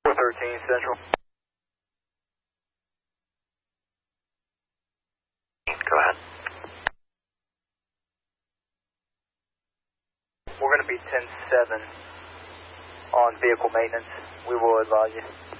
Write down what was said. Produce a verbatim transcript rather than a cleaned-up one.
four thirteen Central. Go ahead. We're going to be ten seven on vehicle maintenance. We will advise you.